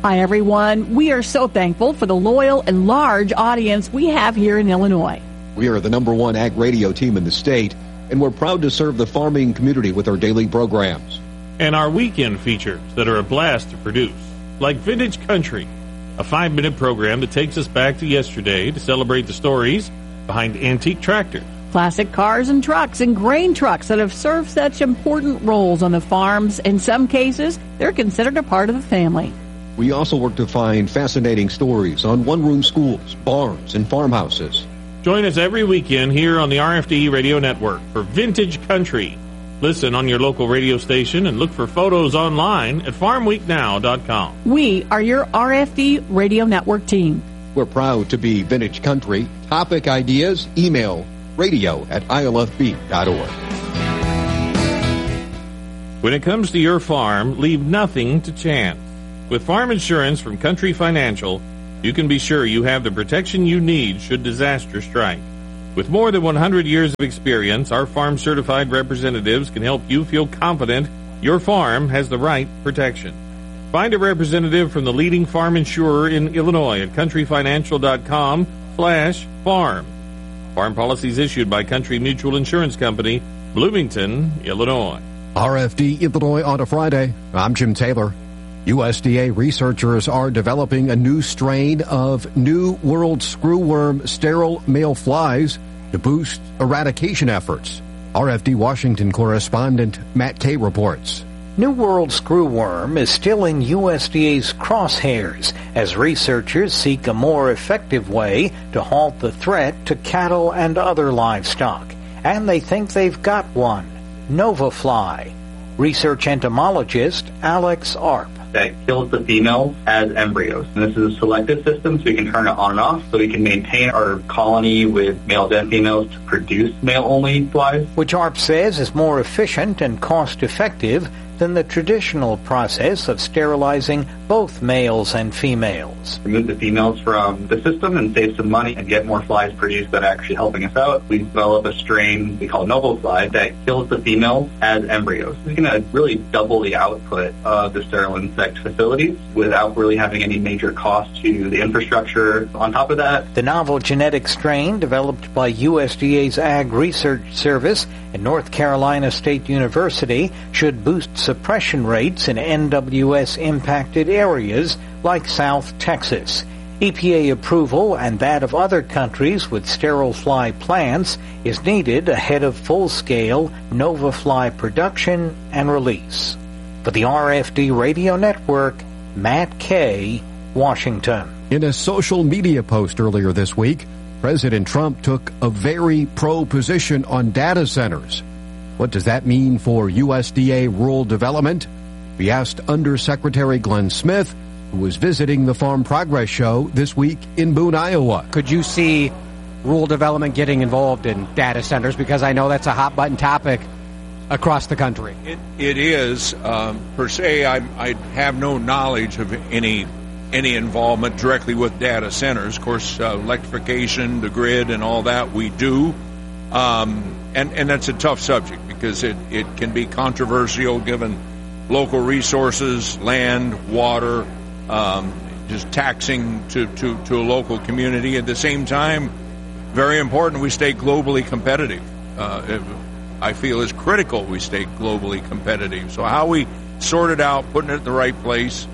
Hi, everyone. We are so thankful for the loyal and large audience we have here in Illinois. We are the #1 ag radio team in the state, and we're proud to serve the farming community with our daily programs. And our weekend features that are a blast to produce, like Vintage Country, a 5-minute program that takes us back to yesterday to celebrate the stories behind antique tractors. Classic cars and trucks and grain trucks that have served such important roles on the farms. In some cases, they're considered a part of the family. We also work to find fascinating stories on one-room schools, barns, and farmhouses. Join us every weekend here on the RFD Radio Network for Vintage Country. Listen on your local radio station and look for photos online at farmweeknow.com. We are your RFD Radio Network team. We're proud to be Vintage Country. Topic ideas, email radio@ilfb.org. When it comes to your farm, leave nothing to chance. With farm insurance from Country Financial, you can be sure you have the protection you need should disaster strike. With more than 100 years of experience, our farm-certified representatives can help you feel confident your farm has the right protection. Find a representative from the leading farm insurer in Illinois at countryfinancial.com/farm. Farm policies issued by Country Mutual Insurance Company, Bloomington, Illinois. RFD Illinois on a Friday. I'm Jim Taylor. USDA researchers are developing a new strain of New World screwworm sterile male flies to boost eradication efforts. RFD Washington correspondent Matt Kay reports. New World screwworm is still in USDA's crosshairs as researchers seek a more effective way to halt the threat to cattle and other livestock. And they think they've got one, NovaFly. Research entomologist Alex Arp. That kills the females as embryos. And this is a selective system, so we can turn it on and off, so we can maintain our colony with males and females to produce male-only flies. Which Arp says is more efficient and cost-effective than the traditional process of sterilizing both males and females. Remove the females from the system and save some money and get more flies produced that are actually helping us out. We develop a strain we call NovaFly that kills the females as embryos. It's going to really double the output of the sterile insect facilities without really having any major cost to the infrastructure. On top of that, the novel genetic strain developed by USDA's Ag Research Service and North Carolina State University should boost suppression rates in NWS-impacted areas like South Texas. EPA approval and that of other countries with sterile fly plants is needed ahead of full-scale NovaFly production and release. For the RFD Radio Network, Matt Kay, Washington. In a social media post earlier this week, President Trump took a very pro position on data centers. What does that mean for USDA rural development? We asked Undersecretary Glenn Smith, who was visiting the Farm Progress Show this week in Boone, Iowa. Could you see rural development getting involved in data centers? Because I know that's a hot-button topic across the country. It is. Per se, I have no knowledge of any involvement directly with data centers. Of course, electrification, the grid, and all that we do. And that's a tough subject because it can be controversial given local resources, land, water, just taxing to a local community. At the same time, very important we stay globally competitive. I feel is critical we stay globally competitive. So how we sort it out, putting it in the right place,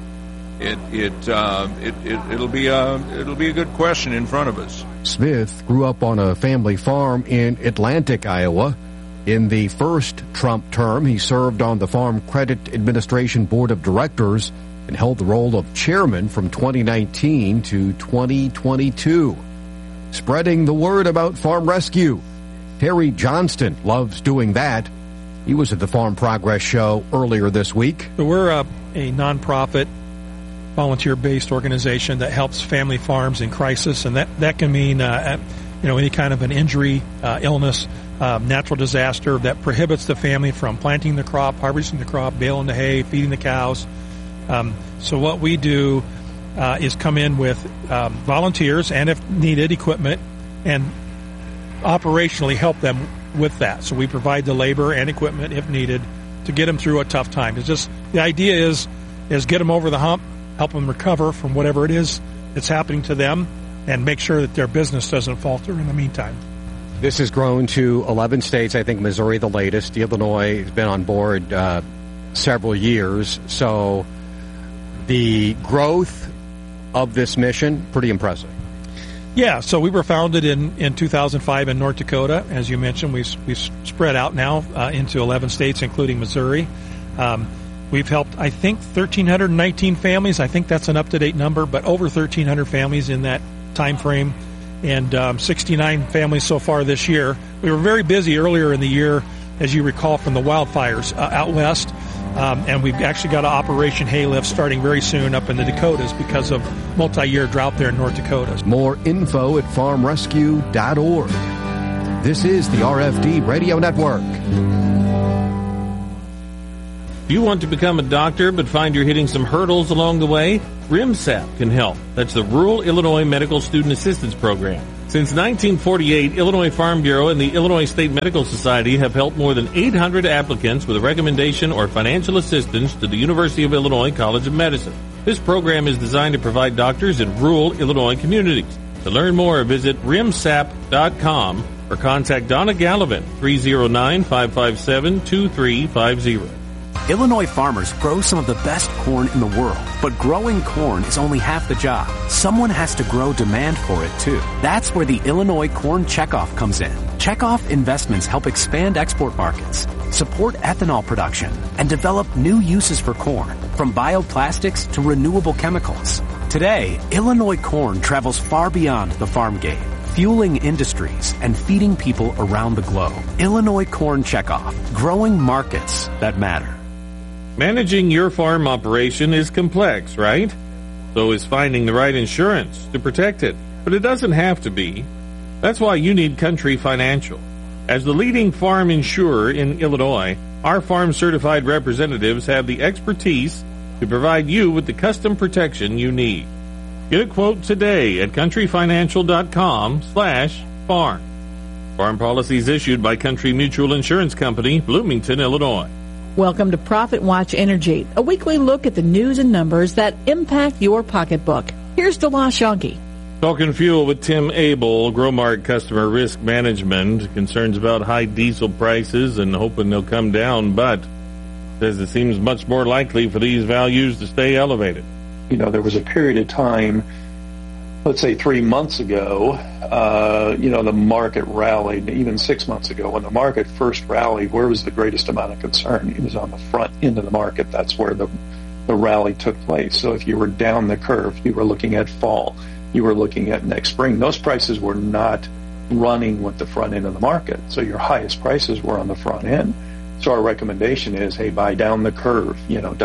it'll be a good question in front of us. Smith grew up on a family farm in Atlantic, Iowa. In the first Trump term, he served on the Farm Credit Administration Board of Directors and held the role of chairman from 2019 to 2022. Spreading the word about farm rescue. Terry Johnston loves doing that. He was at the Farm Progress Show earlier this week. We're a nonprofit, volunteer-based organization that helps family farms in crisis, and that can mean any kind of an injury, illness, natural disaster that prohibits the family from planting the crop, harvesting the crop, baling the hay, feeding the cows. So what we do is come in with volunteers and, if needed, equipment, and operationally help them with that. So we provide the labor and equipment, if needed, to get them through a tough time. It's just the idea is get them over the hump, help them recover from whatever it is that's happening to them, and make sure that their business doesn't falter in the meantime. This has grown to 11 states. I think Missouri the latest. Illinois has been on board several years. So the growth of this mission, pretty impressive. Yeah, so we were founded in 2005 in North Dakota. As you mentioned, we've spread out now into 11 states, including Missouri. We've helped, I think, 1,319 families. I think that's an up-to-date number, but over 1,300 families in that time frame, and 69 families so far this year. We were very busy earlier in the year, as you recall, from the wildfires out west, and we've actually got an Operation Haylift starting very soon up in the Dakotas because of multi-year drought there in North Dakota. More info at farmrescue.org. This is the RFD Radio Network. If you want to become a doctor but find you're hitting some hurdles along the way, RIMSAP can help. That's the Rural Illinois Medical Student Assistance Program. Since 1948, Illinois Farm Bureau and the Illinois State Medical Society have helped more than 800 applicants with a recommendation or financial assistance to the University of Illinois College of Medicine. This program is designed to provide doctors in rural Illinois communities. To learn more, visit rimsap.com or contact Donna Gallivan, 309-557-2350. Illinois farmers grow some of the best corn in the world, but growing corn is only half the job. Someone has to grow demand for it too. That's where the Illinois Corn Checkoff comes in. Checkoff investments help expand export markets, support ethanol production, and develop new uses for corn, from bioplastics to renewable chemicals. Today, Illinois corn travels far beyond the farm gate, fueling industries and feeding people around the globe. Illinois Corn Checkoff, growing markets that matter. Managing your farm operation is complex, right? So is finding the right insurance to protect it. But it doesn't have to be. That's why you need Country Financial. As the leading farm insurer in Illinois, our farm-certified representatives have the expertise to provide you with the custom protection you need. Get a quote today at countryfinancial.com/farm. Farm policies issued by Country Mutual Insurance Company, Bloomington, Illinois. Welcome to Profit Watch Energy, a weekly look at the news and numbers that impact your pocketbook. Here's DeLoss Shonky. Talking fuel with Tim Abel, Growmark Customer Risk Management, concerns about high diesel prices and hoping they'll come down, but says it seems much more likely for these values to stay elevated. You know, there was a period of time, let's say 3 months ago, the market rallied. Even 6 months ago, when the market first rallied, where was the greatest amount of concern? It was on the front end of the market. That's where the rally took place. So if you were down the curve, you were looking at fall, you were looking at next spring. Those prices were not running with the front end of the market. So your highest prices were on the front end. So our recommendation is, hey, buy down the curve,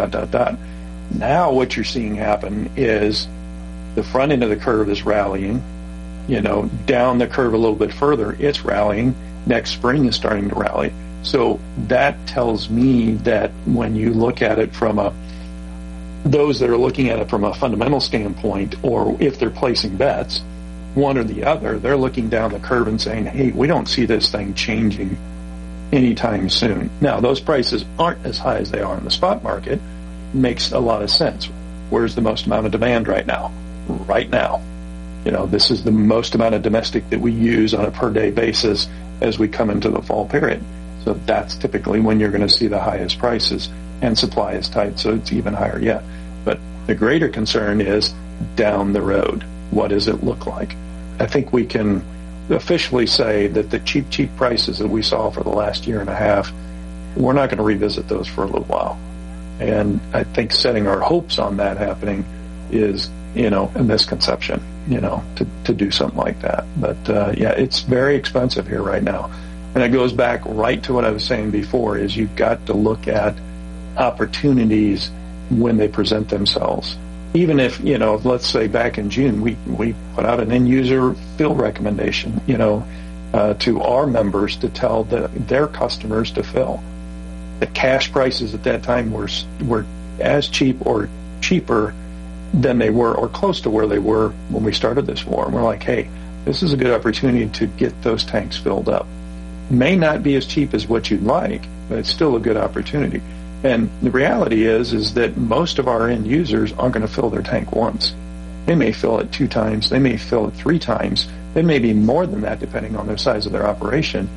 Now what you're seeing happen is the front end of the curve is rallying, down the curve a little bit further, it's rallying. Next spring is starting to rally. So that tells me that when you look at it from those that are looking at it from a fundamental standpoint, or if they're placing bets, one or the other, they're looking down the curve and saying, hey, we don't see this thing changing anytime soon. Now, those prices aren't as high as they are in the spot market. Makes a lot of sense. Where's the most amount of demand right now? Right now. This is the most amount of domestic that we use on a per day basis as we come into the fall period. So that's typically when you're going to see the highest prices, and supply is tight, so it's even higher yet. But the greater concern is down the road. What does it look like? I think we can officially say that the cheap prices that we saw for the last year and a half, we're not going to revisit those for a little while. And I think setting our hopes on that happening is, a misconception, to do something like that. But, it's very expensive here right now. And it goes back right to what I was saying before, is you've got to look at opportunities when they present themselves. Even if, let's say back in June, we put out an end user fill recommendation, to our members to tell their customers to fill. The cash prices at that time were as cheap or cheaper than they were, or close to where they were when we started this war. And we're like, hey, this is a good opportunity to get those tanks filled up. May not be as cheap as what you'd like, but it's still a good opportunity. And the reality is that most of our end users aren't going to fill their tank once. They may fill it 2 times. They may fill it 3 times. They may be more than that depending on the size of their operation.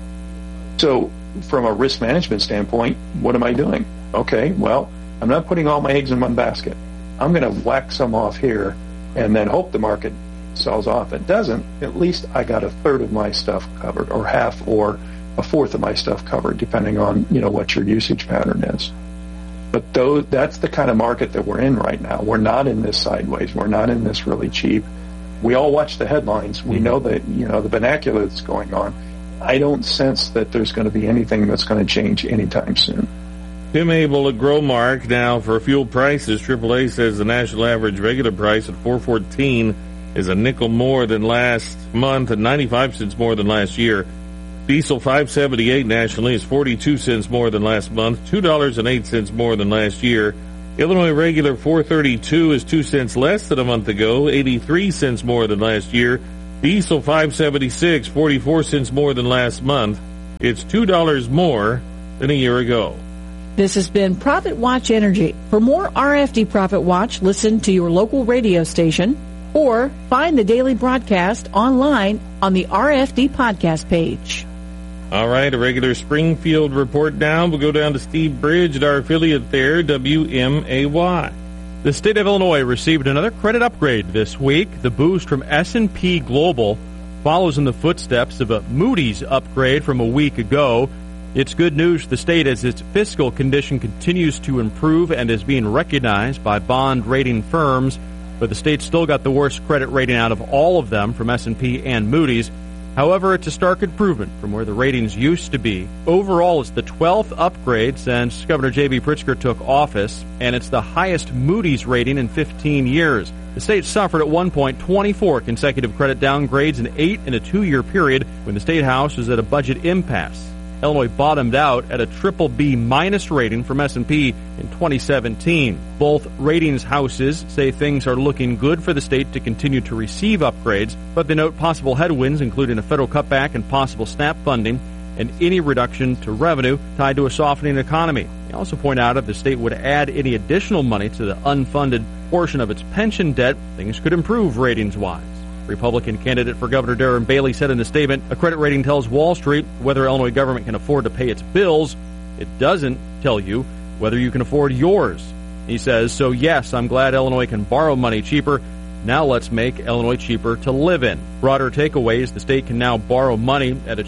So from a risk management standpoint, what am I doing? Okay, well, I'm not putting all my eggs in one basket. I'm going to whack some off here and then hope the market sells off. If it doesn't, at least I got 1/3 of my stuff covered, or half, or 1/4 of my stuff covered, depending on, what your usage pattern is. But that's the kind of market that we're in right now. We're not in this sideways. We're not in this really cheap. We all watch the headlines. We know that, the vernacular that's going on. I don't sense that there's going to be anything that's going to change anytime soon. Tim Abel at Growmark. Now, for fuel prices, AAA says the national average regular price at $4.14 is a nickel more than last month and 95 cents more than last year. Diesel $5.78 nationally is 42 cents more than last month, $2.08 more than last year. Illinois regular $4.32 is 2 cents less than a month ago, 83 cents more than last year. Diesel $5.76, 44 cents more than last month. It's $2 more than a year ago. This has been Profit Watch Energy. For more RFD Profit Watch, listen to your local radio station or find the daily broadcast online on the RFD podcast page. All right, a regular Springfield report now. We'll go down to Steve Bridge at our affiliate there, WMAY. The state of Illinois received another credit upgrade this week. The boost from S&P Global follows in the footsteps of a Moody's upgrade from a week ago. It's good news for the state as its fiscal condition continues to improve and is being recognized by bond rating firms, but the state still got the worst credit rating out of all of them from S&P and Moody's. However, it's a stark improvement from where the ratings used to be. Overall, it's the 12th upgrade since Governor J.B. Pritzker took office, and it's the highest Moody's rating in 15 years. The state suffered at one point 24 consecutive credit downgrades and 8 in a 2-year period when the State House was at a budget impasse. Illinois bottomed out at a BBB- rating from S&P in 2017. Both ratings houses say things are looking good for the state to continue to receive upgrades, but they note possible headwinds, including a federal cutback and possible SNAP funding, and any reduction to revenue tied to a softening economy. They also point out if the state would add any additional money to the unfunded portion of its pension debt, things could improve ratings-wise. Republican candidate for Governor Darren Bailey said in a statement, a credit rating tells Wall Street whether Illinois government can afford to pay its bills. It doesn't tell you whether you can afford yours. He says, so yes, I'm glad Illinois can borrow money cheaper. Now let's make Illinois cheaper to live in. Broader takeaways, the state can now borrow money at a